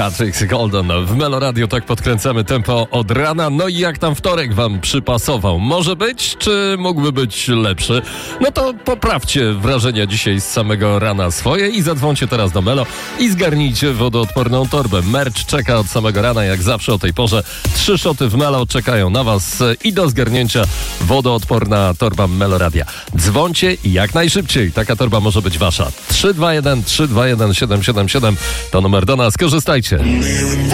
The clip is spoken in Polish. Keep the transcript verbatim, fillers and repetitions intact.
Hatrix Golden w Melo Radio, tak podkręcamy tempo od rana. No i jak tam wtorek wam przypasował? Może być, czy mógłby być lepszy? No to poprawcie wrażenia dzisiaj z samego rana swoje i zadzwońcie teraz do Melo i zgarnijcie wodoodporną torbę. Merch czeka od samego rana, jak zawsze o tej porze. Trzy szoty w Melo czekają na was i do zgarnięcia wodoodporna torba Melo Radia. Dzwońcie i jak najszybciej. Taka torba może być wasza. trzy dwa jeden trzy dwa jeden siedem siedem siedem to numer do nas. Korzystajcie.